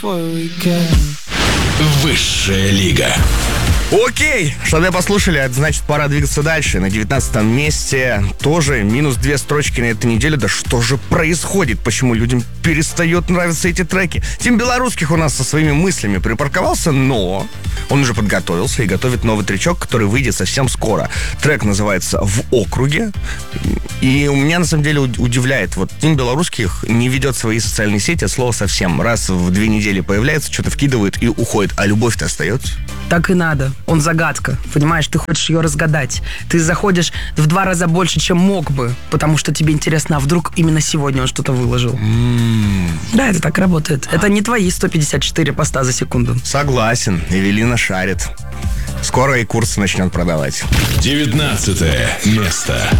Высшая лига. Окей, что-то послушали, значит, пора двигаться дальше. На 19 месте тоже минус 2 строчки на этой неделе. Да что же происходит? Почему людям перестает нравиться эти треки? Тим Белорусских у нас со своими мыслями припарковался, но он уже подготовился и готовит новый тречок, который выйдет совсем скоро. Трек называется «В округе». И у меня, на самом деле, удивляет. Вот Тим Белорусских не ведет свои социальные сети от слова совсем. Раз в 2 недели появляется, что-то вкидывает и уходит. А любовь-то остается. Так и надо. Он загадка. Понимаешь, ты хочешь ее разгадать. Ты заходишь в 2 раза больше, чем мог бы, потому что тебе интересно, а вдруг именно сегодня он что-то выложил. Да, это так работает. Это не твои 154 поста за секунду. Согласен. Эвелина шарит. Скоро и курсы начнет продавать. 19 место.